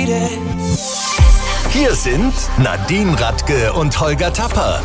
need it. Hier sind Nadine Radke und Holger Tapper.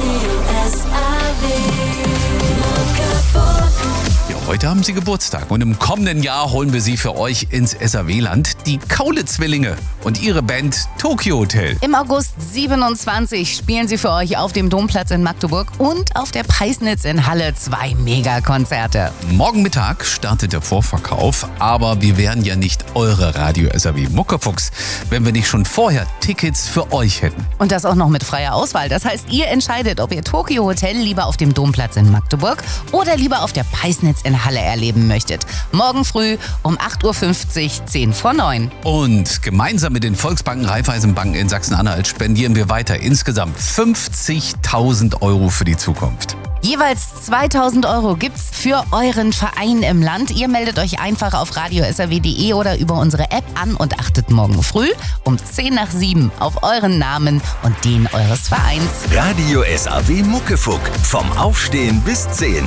Ja, heute haben sie Geburtstag und im kommenden Jahr holen wir sie für euch ins SAW-Land, die Kaulitz-Zwillinge und ihre Band Tokyo Hotel. Im August 27 spielen sie für euch auf dem Domplatz in Magdeburg und auf der Peisnitz in Halle 2 Megakonzerte. Morgen Mittag startet der Vorverkauf, aber wir wären ja nicht eure Radio SAW Muckefuchs, wenn wir nicht schon vorher Tickets für euch hätten. Und das auch noch mit freier Auswahl. Das heißt, ihr entscheidet, ob ihr Tokyo Hotel lieber auf dem Domplatz in Magdeburg oder lieber auf der Peisnitz in Halle erleben möchtet. Morgen früh um 8.50 Uhr, 8:50. Und gemeinsam mit den Volksbanken, Raiffeisenbanken in Sachsen-Anhalt spendieren wir weiter insgesamt 50.000 € für die Zukunft. Jeweils 2.000 € gibt's für euren Verein im Land. Ihr meldet euch einfach auf radiosaw.de oder über unsere App an und achtet morgen früh um 6:50 auf euren Namen und den eures Vereins. Radio SAW Muckefuck. Vom Aufstehen bis 10.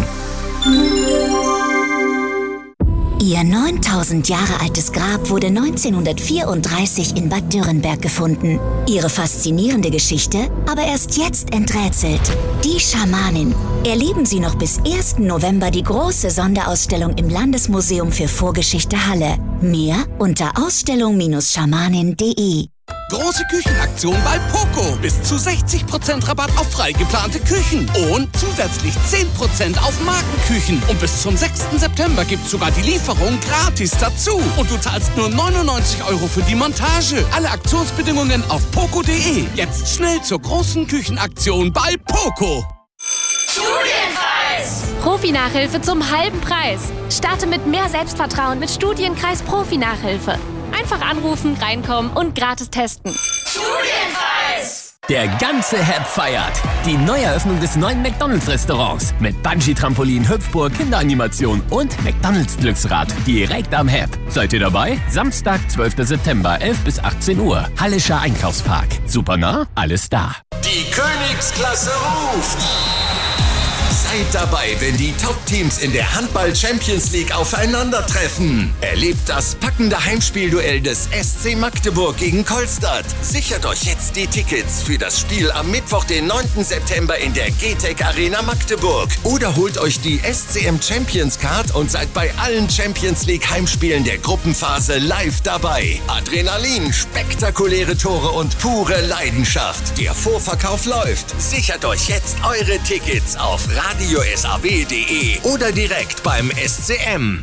Ihr 9000 Jahre altes Grab wurde 1934 in Bad Dürrenberg gefunden. Ihre faszinierende Geschichte aber erst jetzt enträtselt. Die Schamanin. Erleben Sie noch bis 1. November die große Sonderausstellung im Landesmuseum für Vorgeschichte Halle. Mehr unter ausstellung-schamanin.de. Große Küchenaktion bei Poco. Bis zu 60% Rabatt auf frei geplante Küchen. Und zusätzlich 10% auf Markenküchen. Und bis zum 6. September gibt's sogar die Lieferung gratis dazu. Und du zahlst nur 99 € für die Montage. Alle Aktionsbedingungen auf poco.de. Jetzt schnell zur großen Küchenaktion bei Poco. Studienkreis! Profi-Nachhilfe zum halben Preis. Starte mit mehr Selbstvertrauen mit Studienkreis Profi-Nachhilfe. Einfach anrufen, reinkommen und gratis testen. Studienkreis! Der ganze Hep feiert die Neueröffnung des neuen McDonald's-Restaurants mit Bungee-Trampolin, Hüpfburg, Kinderanimation und McDonald's-Glücksrad direkt am Hep. Seid ihr dabei? Samstag, 12. September, 11 bis 18 Uhr. Hallischer Einkaufspark. Super nah, alles da. Die Königsklasse ruft! Seid dabei, wenn die Top-Teams in der Handball-Champions League aufeinandertreffen. Erlebt das packende Heimspielduell des SC Magdeburg gegen Kolstadt. Sichert euch jetzt die Tickets für das Spiel am Mittwoch, den 9. September in der GTEC Arena Magdeburg. Oder holt euch die SCM Champions Card und seid bei allen Champions League Heimspielen der Gruppenphase live dabei. Adrenalin, spektakuläre Tore und pure Leidenschaft. Der Vorverkauf läuft. Sichert euch jetzt eure Tickets auf radiosaw.de oder direkt beim SCM.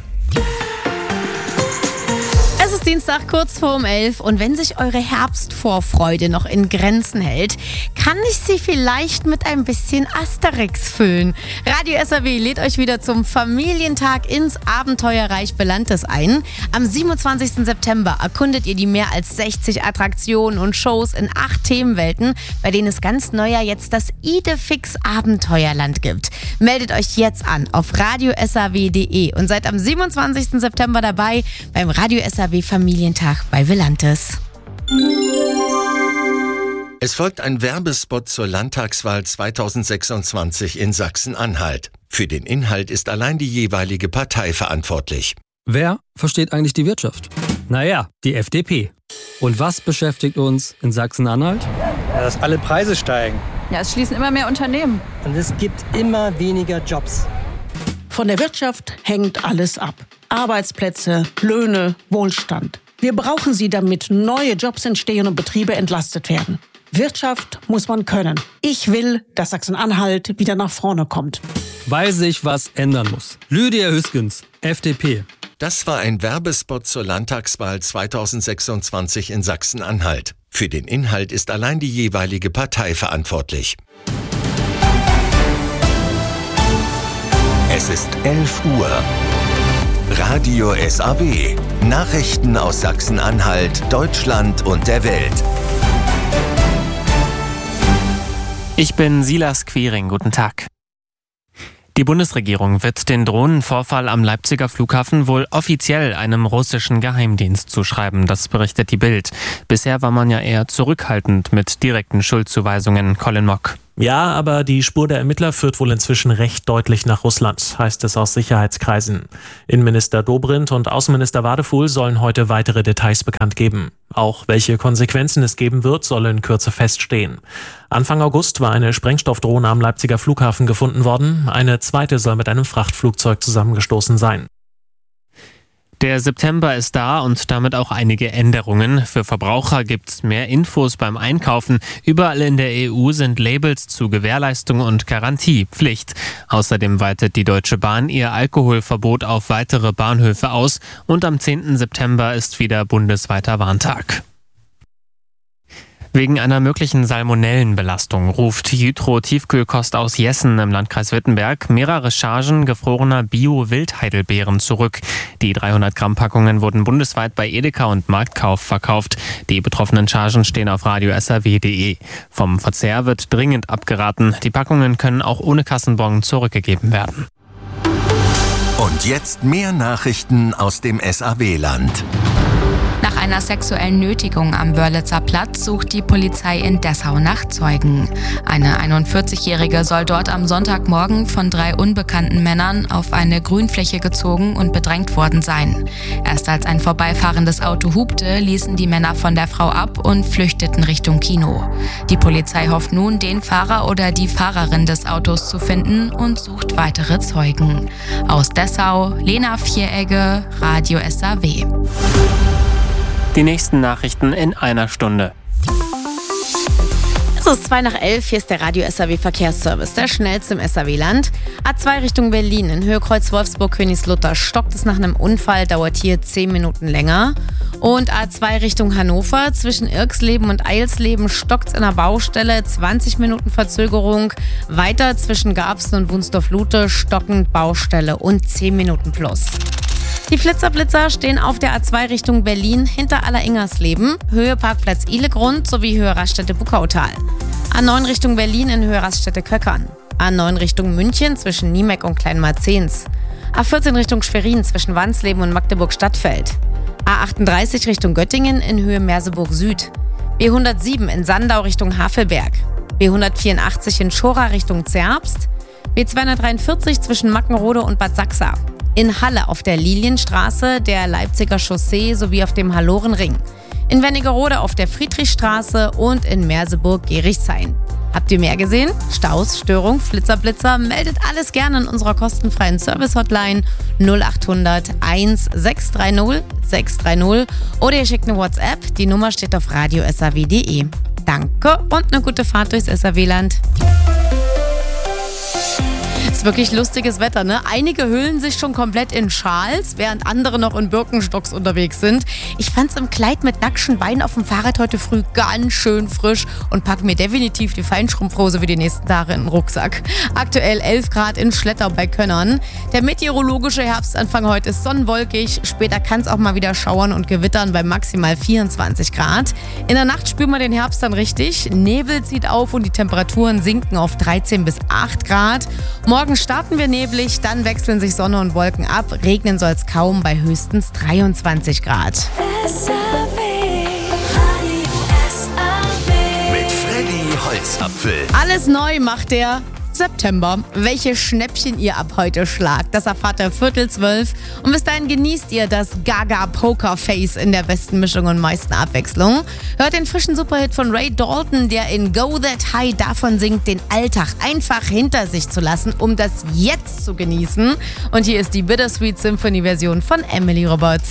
Es ist Dienstag, kurz vor 11 und wenn sich eure Herbstvorfreude noch in Grenzen hält, kann ich sie vielleicht mit ein bisschen Asterix füllen. Radio SAW lädt euch wieder zum Familientag ins Abenteuerreich Belantes ein. Am 27. September erkundet ihr die mehr als 60 Attraktionen und Shows in 8 Themenwelten, bei denen es ganz neuer jetzt das Idefix Abenteuerland gibt. Meldet euch jetzt an auf radiosaw.de und seid am 27. September dabei beim Radio SAW Familientag bei Belantes. Es folgt ein Werbespot zur Landtagswahl 2026 in Sachsen-Anhalt. Für den Inhalt ist allein die jeweilige Partei verantwortlich. Wer versteht eigentlich die Wirtschaft? Naja, die FDP. Und was beschäftigt uns in Sachsen-Anhalt? Ja, dass alle Preise steigen. Ja, es schließen immer mehr Unternehmen. Und es gibt immer weniger Jobs. Von der Wirtschaft hängt alles ab. Arbeitsplätze, Löhne, Wohlstand. Wir brauchen sie, damit neue Jobs entstehen und Betriebe entlastet werden. Wirtschaft muss man können. Ich will, dass Sachsen-Anhalt wieder nach vorne kommt. Weil sich was ändern muss. Lydia Hüskens, FDP. Das war ein Werbespot zur Landtagswahl 2026 in Sachsen-Anhalt. Für den Inhalt ist allein die jeweilige Partei verantwortlich. Es ist 11 Uhr. Radio SAW. Nachrichten aus Sachsen-Anhalt, Deutschland und der Welt. Ich bin Silas Quiring. Guten Tag. Die Bundesregierung wird den Drohnenvorfall am Leipziger Flughafen wohl offiziell einem russischen Geheimdienst zuschreiben, das berichtet die Bild. Bisher war man ja eher zurückhaltend mit direkten Schuldzuweisungen. Colin Mock. Ja, aber die Spur der Ermittler führt wohl inzwischen recht deutlich nach Russland, heißt es aus Sicherheitskreisen. Innenminister Dobrindt und Außenminister Wadefuhl sollen heute weitere Details bekannt geben. Auch welche Konsequenzen es geben wird, soll in Kürze feststehen. Anfang August war eine Sprengstoffdrohne am Leipziger Flughafen gefunden worden. Eine zweite soll mit einem Frachtflugzeug zusammengestoßen sein. Der September ist da und damit auch einige Änderungen. Für Verbraucher gibt's mehr Infos beim Einkaufen. Überall in der EU sind Labels zu Gewährleistung und Garantie Pflicht. Außerdem weitet die Deutsche Bahn ihr Alkoholverbot auf weitere Bahnhöfe aus. Und am 10. September ist wieder bundesweiter Warntag. Wegen einer möglichen Salmonellenbelastung ruft Jytro Tiefkühlkost aus Jessen im Landkreis Wittenberg mehrere Chargen gefrorener Bio-Wildheidelbeeren zurück. Die 300-Gramm-Packungen wurden bundesweit bei Edeka und Marktkauf verkauft. Die betroffenen Chargen stehen auf radio.srw.de. Vom Verzehr wird dringend abgeraten. Die Packungen können auch ohne Kassenbon zurückgegeben werden. Und jetzt mehr Nachrichten aus dem SAW-Land. Nach einer sexuellen Nötigung am Wörlitzer Platz sucht die Polizei in Dessau nach Zeugen. Eine 41-Jährige soll dort am Sonntagmorgen von 3 unbekannten Männern auf eine Grünfläche gezogen und bedrängt worden sein. Erst als ein vorbeifahrendes Auto hupte, ließen die Männer von der Frau ab und flüchteten Richtung Kino. Die Polizei hofft nun, den Fahrer oder die Fahrerin des Autos zu finden und sucht weitere Zeugen. Aus Dessau, Lena Vieregge, Radio SAW. Die nächsten Nachrichten in einer Stunde. Es ist 11:02, hier ist der Radio SAW Verkehrsservice, der schnellste im SAW-Land. A2 Richtung Berlin, in Höhe Kreuz Wolfsburg-Königslutter stockt es nach einem Unfall, dauert hier 10 Minuten länger. Und A2 Richtung Hannover, zwischen Irxleben und Eilsleben stockt es in der Baustelle, 20 Minuten Verzögerung. Weiter zwischen Garbsen und Wunsdorf-Lute stockend Baustelle und 10 Minuten plus. Die Flitzer-Blitzer stehen auf der A2 Richtung Berlin hinter Alleringersleben, Höhe Parkplatz Ihlegrund sowie Höhe Raststätte Buckautal. A9 Richtung Berlin in Höhe Raststätte Köckern. A9 Richtung München zwischen Niemek und Kleinmarzens. A14 Richtung Schwerin zwischen Wansleben und Magdeburg-Stadtfeld. A38 Richtung Göttingen in Höhe Merseburg Süd. B107 in Sandau Richtung Havelberg. B184 in Schora Richtung Zerbst. B243 zwischen Mackenrode und Bad Sachsa. In Halle auf der Lilienstraße, der Leipziger Chaussee sowie auf dem Hallorenring. In Wernigerode auf der Friedrichstraße und in Merseburg-Gerichshain. Habt ihr mehr gesehen? Staus, Störung, Flitzer-Blitzer? Meldet alles gerne in unserer kostenfreien Service-Hotline 0800 1630 630 oder ihr schickt eine WhatsApp. Die Nummer steht auf radio.srw.de. Danke und eine gute Fahrt durchs SAW-Land. Ist wirklich lustiges Wetter, ne? Einige hüllen sich schon komplett in Schals, während andere noch in Birkenstocks unterwegs sind. Ich fand's im Kleid mit nackten Beinen auf dem Fahrrad heute früh ganz schön frisch und pack mir definitiv die Feinstrumpfhose für die nächsten Tage in den Rucksack. Aktuell 11 Grad in Schlettau bei Könnern. Der meteorologische Herbstanfang heute ist sonnenwolkig. Später kann es auch mal wieder schauern und gewittern bei maximal 24 Grad. In der Nacht spüren wir den Herbst dann richtig. Nebel zieht auf und die Temperaturen sinken auf 13 bis 8 Grad. Morgen starten wir neblig, dann wechseln sich Sonne und Wolken ab. Regnen soll es kaum bei höchstens 23 Grad. Mit Freddy Holzapfel. Alles neu macht der September. Welche Schnäppchen ihr ab heute schlagt, das erfahrt ihr 11:45. Und bis dahin genießt ihr das Gaga Poker Face in der besten Mischung und meisten Abwechslung. Hört den frischen Superhit von Ray Dalton, der in Go That High davon singt, den Alltag einfach hinter sich zu lassen, um das jetzt zu genießen. Und hier ist die Bittersweet Symphony Version von Emily Roberts.